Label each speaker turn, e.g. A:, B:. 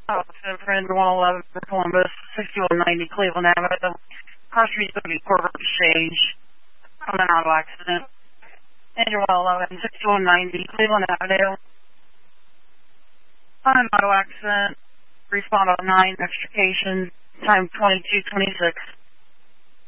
A: Friend 111 for Columbus, 6190 Cleveland Avenue. Car street's going to be Corporate Exchange on an auto accident. Engine 111, 6190 Cleveland Avenue. On an auto accident. Respond on 9, extrication, time 22:26.